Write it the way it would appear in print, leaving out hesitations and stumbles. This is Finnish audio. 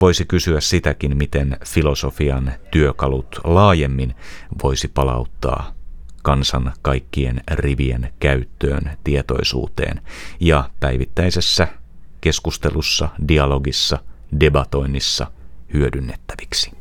Voisi kysyä sitäkin, miten filosofian työkalut laajemmin voisi palauttaa kansan kaikkien rivien käyttöön, tietoisuuteen ja päivittäisessä keskustelussa, dialogissa, debatoinnissa hyödynnettäviksi.